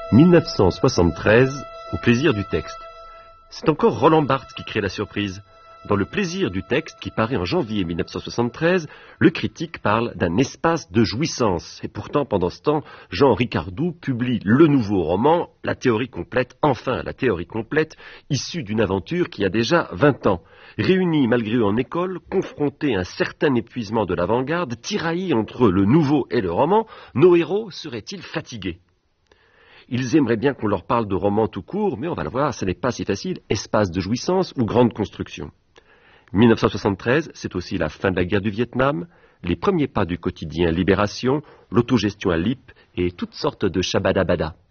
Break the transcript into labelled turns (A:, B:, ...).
A: 1973, au plaisir du texte. C'est encore Roland Barthes qui crée la surprise. Dans le plaisir du texte, qui paraît en janvier 1973, le critique parle d'un espace de jouissance. Et pourtant, pendant ce temps, Jean Ricardou publie le nouveau roman, La théorie complète, enfin la théorie complète, issue d'une aventure qui a déjà 20 ans. Réunis malgré eux en école, confrontés à un certain épuisement de l'avant-garde, tiraillis entre le nouveau et le roman, nos héros seraient-ils fatigués ? Ils aimeraient bien qu'on leur parle de roman tout court, mais on va le voir, ce n'est pas si facile, espace de jouissance ou grande construction. 1973, c'est aussi la fin de la guerre du Vietnam, les premiers pas du quotidien Libération, l'autogestion à Lip et toutes sortes de shabadabada.